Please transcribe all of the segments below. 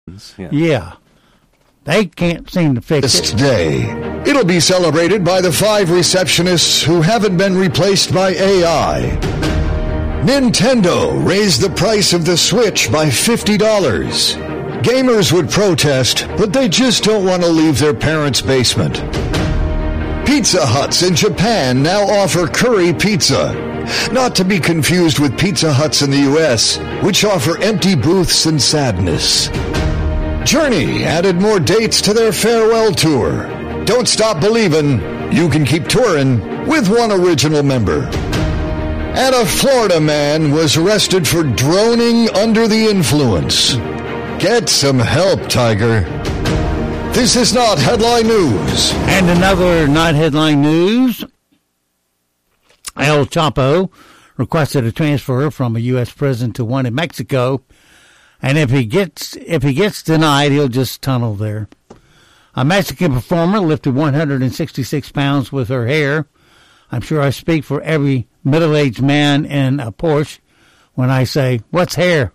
Yeah. They can't seem to fix it. Day. It'll be celebrated by the 5 receptionists who haven't been replaced by AI. Nintendo raised the price of the Switch by $50. Gamers would protest, but they just don't want to leave their parents' basement. Pizza Huts in Japan now offer curry pizza. Not to be confused with Pizza Huts in the U.S., which offer empty booths and sadness. Journey added more dates to their farewell tour. Don't stop believing. You can keep touring with one original member. And a Florida man was arrested for droning under the influence. Get some help, Tiger. This is not headline news. And another not headline news. El Chapo requested a transfer from a U.S. prison to one in Mexico. And if he gets denied, he'll just tunnel there. A Mexican performer lifted 166 pounds with her hair. I'm sure I speak for every middle-aged man in a Porsche when I say, what's hair?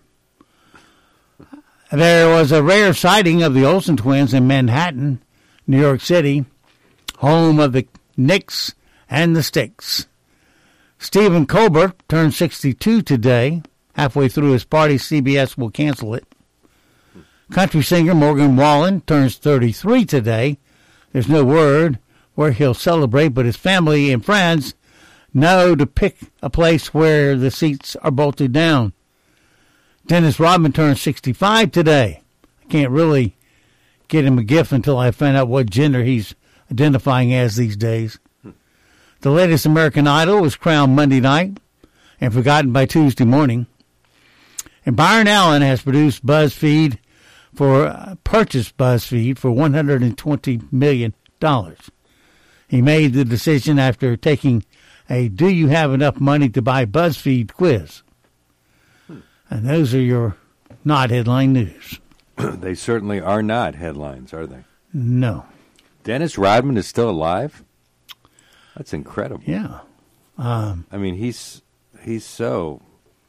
There was a rare sighting of the Olsen twins in Manhattan, New York City, home of the Knicks and the Sticks. Stephen Colbert turned 62 today. Halfway through his party, CBS will cancel it. Country singer Morgan Wallen turns 33 today. There's no word where he'll celebrate, but his family and friends know to pick a place where the seats are bolted down. Dennis Rodman turns 65 today. I can't really get him a gift until I find out what gender he's identifying as these days. The latest American Idol was crowned Monday night and forgotten by Tuesday morning. And Byron Allen has purchased BuzzFeed for $120 million. He made the decision after taking a "Do you have enough money to buy BuzzFeed" quiz. And those are your not headline news. They certainly are not headlines, are they? No. Dennis Rodman is still alive? That's incredible. Yeah. I mean, he's so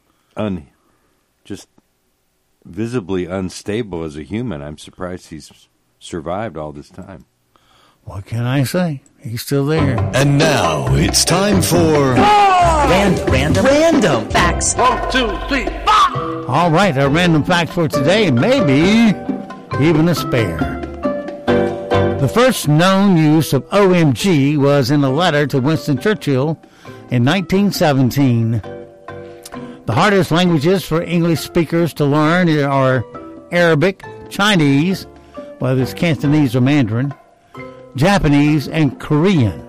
just visibly unstable as a human. I'm surprised he's survived all this time. What can I say? He's still there. And now it's time for Random facts. 1, 2, 3, 4. All right, our random fact for today, maybe even a spare. The first known use of OMG was in a letter to Winston Churchill in 1917. The hardest languages for English speakers to learn are Arabic, Chinese, whether it's Cantonese or Mandarin, Japanese, and Korean.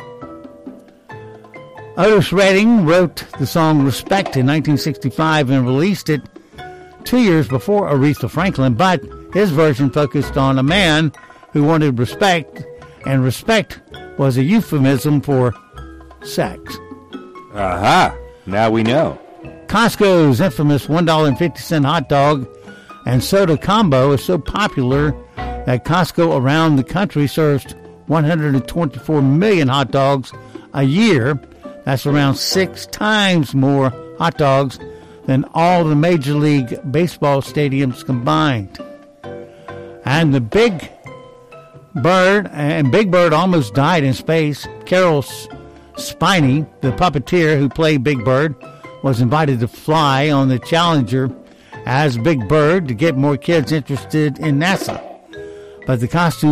Otis Redding wrote the song Respect in 1965 and released it 2 years before Aretha Franklin, but his version focused on a man who wanted respect, and respect was a euphemism for sex. Aha! Now we know. Costco's infamous $1.50 hot dog and soda combo is so popular that Costco around the country serves 124 million hot dogs a year. That's around 6 times more hot dogs than all the Major League Baseball stadiums combined. And the Big Bird almost died in space. Carol Spiney, the puppeteer who played Big Bird, was invited to fly on the Challenger as Big Bird to get more kids interested in NASA. But the costume